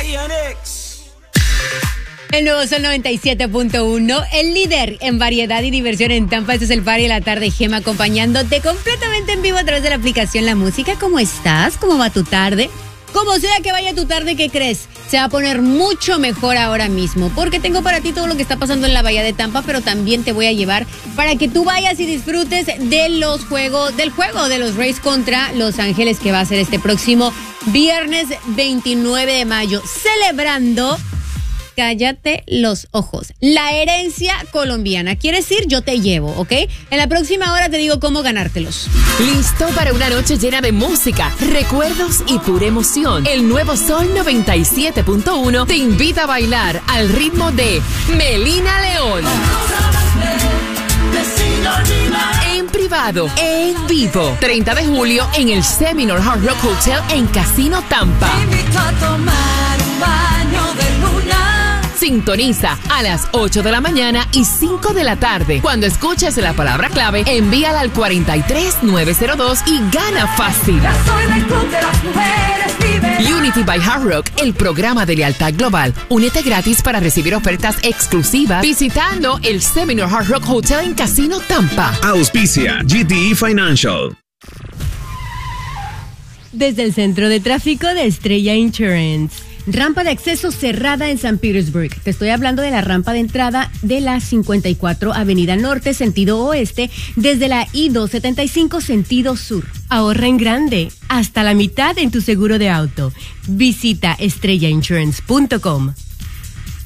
El nuevo Sol 97.1, el líder en variedad y diversión en Tampa. Este es el Party de la Tarde, Gema, acompañándote completamente en vivo a través de la aplicación La Música. ¿Cómo estás? ¿Cómo va tu tarde? Como sea que vaya tu tarde, ¿qué crees? Se va a poner mucho mejor ahora mismo, porque tengo para ti todo lo que está pasando en la Bahía de Tampa, pero también te voy a llevar para que tú vayas y disfrutes del juego de los Rays contra Los Ángeles, que va a ser este próximo viernes 29 de mayo, celebrando... Cállate los ojos. La herencia colombiana. ¿Quieres ir? Yo te llevo, ¿ok? En la próxima hora te digo cómo ganártelos. ¿Listo para una noche llena de música, recuerdos y pura emoción? El nuevo Sol 97.1 te invita a bailar al ritmo de Melina León. En privado, en vivo. 30 de julio en el Seminole Hard Rock Hotel en Casino Tampa. Te invito a tomar un baño de luna. Sintoniza a las 8 de la mañana y 5 de la tarde. Cuando escuches la palabra clave, envíala al 43902 y gana fácil. Soy del club de las mujeres libres. Unity by Hard Rock, el programa de lealtad global. Únete gratis para recibir ofertas exclusivas visitando el Seminole Hard Rock Hotel en Casino Tampa. Auspicia GTE Financial. Desde el Centro de Tráfico de Estrella Insurance. Rampa de acceso cerrada en San Petersburg. Te estoy hablando de la rampa de entrada de la 54 Avenida Norte, sentido oeste, desde la I-275, sentido sur. Ahorra en grande, hasta la mitad en tu seguro de auto. Visita estrellainsurance.com.